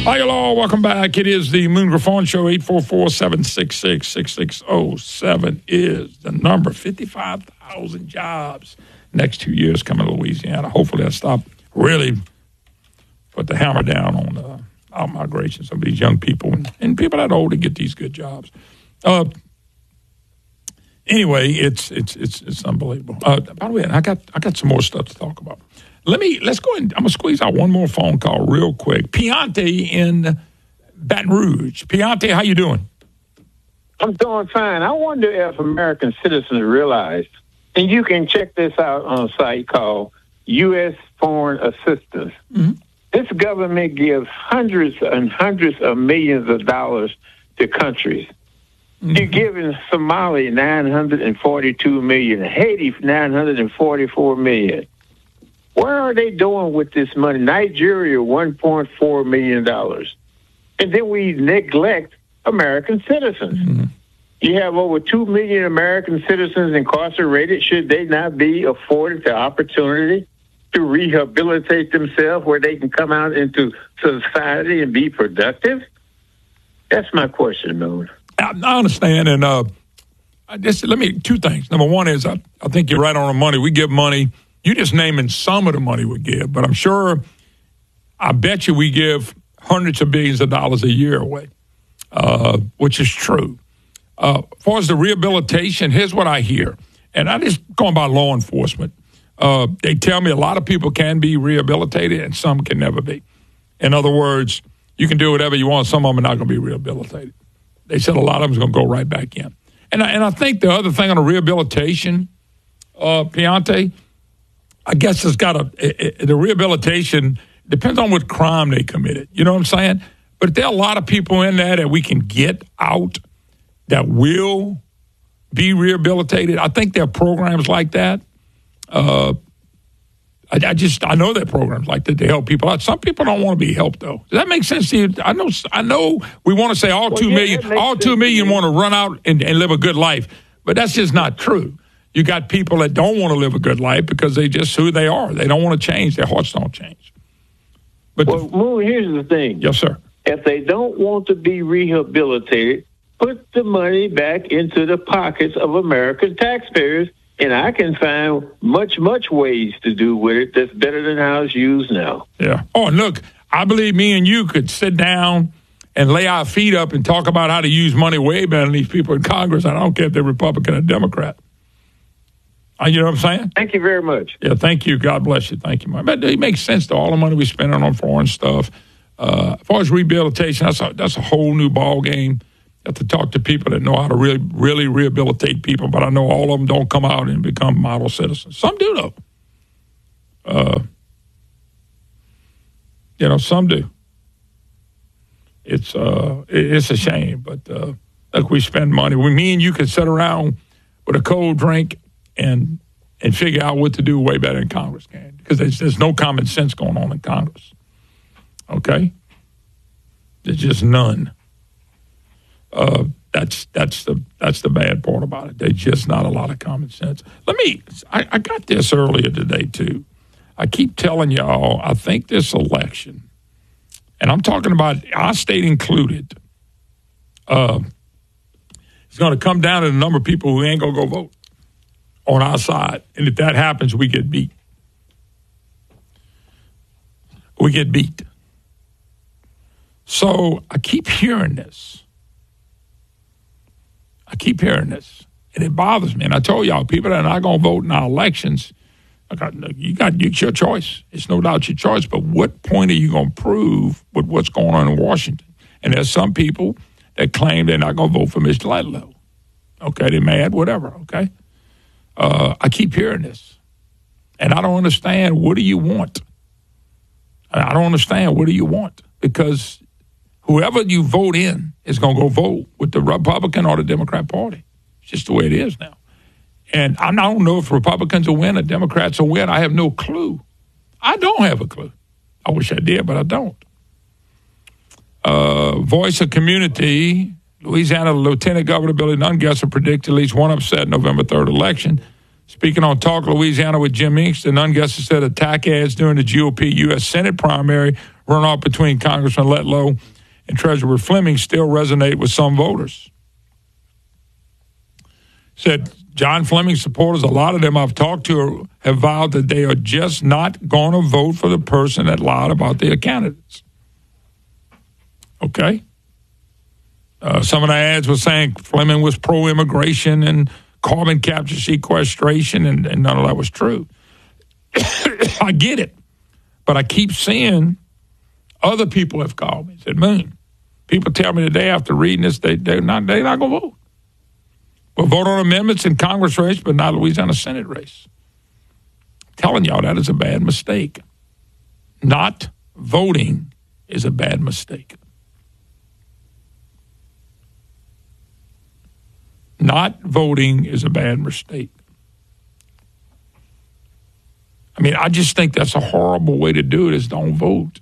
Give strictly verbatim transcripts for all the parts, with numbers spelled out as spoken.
Hi, hello. Welcome back. It is the Moon Griffon Show. eight four four, seven six six, six six zero seven is the number. fifty-five thousand jobs next two years coming to Louisiana. Hopefully that'll stop really put the hammer down on uh, out migration. Some of these young people and, and people that are old to get these good jobs. Uh, anyway, it's it's it's it's unbelievable. Uh, by the way, I got I got some more stuff to talk about. Let me, let's go and I'm going to squeeze out one more phone call real quick. Piante in Baton Rouge. Piante, how you doing? I'm doing fine. I wonder if American citizens realize, and you can check this out on a site called U S Foreign Assistance. Mm-hmm. This government gives hundreds and hundreds of millions of dollars to countries. Mm-hmm. You're giving Somalia nine hundred forty-two million dollars, Haiti nine hundred forty-four million dollars. What are they doing with this money? Nigeria, one point four million dollars. And then we neglect American citizens. Mm-hmm. You have over two million American citizens incarcerated. Should they not be afforded the opportunity to rehabilitate themselves where they can come out into society and be productive? That's my question, Moon. I, I understand. And uh, I just, let me, two things. Number one is I, I think you're right on the money. We give money. You just naming some of the money we give, but I'm sure, I bet you we give hundreds of billions of dollars a year away, uh, which is true. Uh, as far as the rehabilitation, here's what I hear, and I just going by law enforcement. Uh, they tell me a lot of people can be rehabilitated and some can never be. In other words, you can do whatever you want. Some of them are not going to be rehabilitated. They said a lot of them is going to go right back in. And I, and I think the other thing on the rehabilitation, uh, Piante, I guess it's got a, it, it, the rehabilitation depends on what crime they committed. You know what I'm saying? But there are a lot of people in there that we can get out that will be rehabilitated. I think there are programs like that. Uh, I, I just, I know there are programs like that to help people out. Some people don't want to be helped, though. Does that make sense to you? I know, I know we want to say all well, two yeah, million, all two million want to run out and, and live a good life, but that's just not true. You got people that don't want to live a good life because they just who they are. They don't want to change. Their hearts don't change. But well, the, Moon, here's the thing. Yes, sir. If they don't want to be rehabilitated, put the money back into the pockets of American taxpayers, and I can find much, much ways to do with it that's better than how it's used now. Yeah. Oh, and look, I believe me and you could sit down and lay our feet up and talk about how to use money way better than these people in Congress. I don't care if they're Republican or Democrat. Uh, you know what I'm saying? Thank you very much. Yeah, thank you. God bless you. Thank you, man. But it makes sense to all the money we spend on foreign stuff. Uh, as far as rehabilitation, that's a, that's a whole new ball game. You have to talk to people that know how to really, really rehabilitate people. But I know all of them don't come out and become model citizens. Some do, though. Uh, you know, some do. It's uh, it's a shame, but uh, like we spend money. We, me and you can sit around with a cold drink and and figure out what to do way better than Congress can, because there's, there's no common sense going on in Congress. Okay? There's just none. Uh, that's that's the that's the bad part about it. There's just not a lot of common sense. Let me, I, I got this earlier today, too. I keep telling y'all, I think this election, and I'm talking about our state included, uh, it's going to come down to the number of people who ain't going to go vote on our side. And if that happens, we get beat. We get beat. So I keep hearing this. I keep hearing this. And it bothers me. And I told y'all, people that are not going to vote in our elections, I got, you got it's your choice. It's no doubt your choice. But what point are you going to prove with what's going on in Washington? And there's some people that claim they're not going to vote for Mister Ledlow. Okay, they're mad, whatever, okay? Uh, I keep hearing this, and I don't understand. What do you want? I don't understand. What do you want? Because whoever you vote in is going to go vote with the Republican or the Democrat Party. It's just the way it is now. And I don't know if Republicans will win or Democrats will win. I have no clue. I don't have a clue. I wish I did, but I don't. Uh, Voice of Community, Louisiana Lieutenant Governor Billy Nungesser predicted at least one upset November third election. Speaking on Talk Louisiana with Jim Inks, the Nungesser said attack ads during the G O P U S Senate primary runoff between Congressman Letlow and Treasurer Fleming still resonate with some voters. Said John Fleming supporters, a lot of them I've talked to have vowed that they are just not going to vote for the person that lied about their candidates. Okay? Uh, some of the ads were saying Fleming was pro-immigration and carbon capture sequestration, and, and none of that was true. I get it. But I keep seeing other people have called me and said, Moon, people tell me today after reading this, they, they're not, they're not going to vote. We'll vote on amendments in Congress race, but not Louisiana Senate race. I'm telling y'all that is a bad mistake. Not voting is a bad mistake. Not voting is a bad mistake. I mean, I just think that's a horrible way to do it, is don't vote.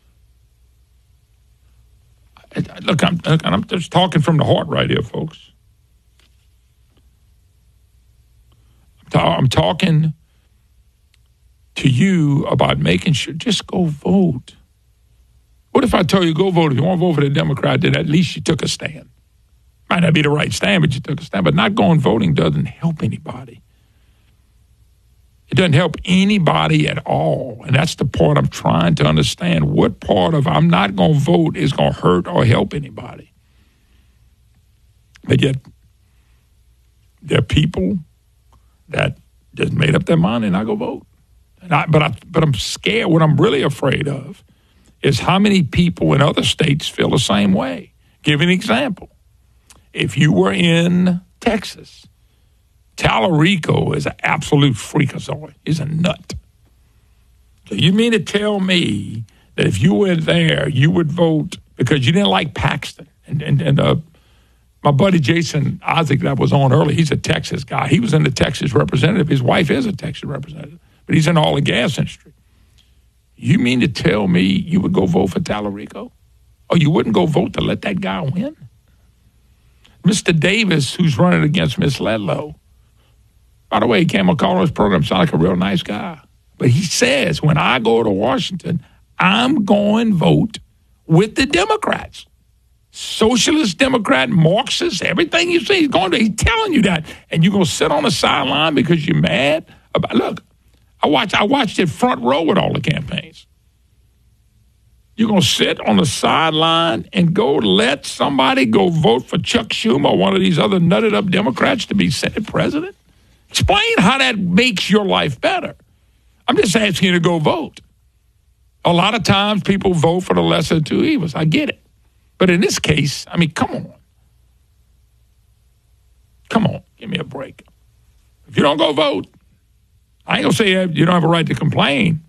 Look, I'm, I'm just talking from the heart right here, folks. I'm talking to you about making sure, just go vote. What if I tell you, go vote? If you want to vote for the Democrat, then at least you took a stand. Might not be the right stand, but you took a stand. But not going voting doesn't help anybody. It doesn't help anybody at all. And that's the part I'm trying to understand. What part of I'm not going to vote is going to hurt or help anybody? But yet, there are people that just made up their mind and I go vote. And I, but, I, but I'm scared. What I'm really afraid of is how many people in other states feel the same way. Give an example. If you were in Texas, Tallarico is an absolute freakazoid. He's a nut. So you mean to tell me that if you were there, you would vote because you didn't like Paxton? And, and, and uh, my buddy Jason Isaac that was on earlier, he's a Texas guy. He was in the Texas representative. His wife is a Texas representative, but he's in all the gas industry. You mean to tell me you would go vote for Tallarico? Or you wouldn't go vote to let that guy win? Mister Davis, who's running against Miss Letlow, by the way, he came on Colorado's program, sound like a real nice guy. But he says, when I go to Washington, I'm going to vote with the Democrats. Socialist, Democrat, Marxist, everything you see, he's going to, he's telling you that. And you're going to sit on the sideline because you're mad about, look, I watched, I watched it front row with all the campaigns. You're going to sit on the sideline and go let somebody go vote for Chuck Schumer or one of these other nutted up Democrats to be Senate president? Explain how that makes your life better. I'm just asking you to go vote. A lot of times people vote for the lesser of two evils. I get it. But in this case, I mean, come on. Come on. Give me a break. If you don't go vote, I ain't going to say you don't have a right to complain.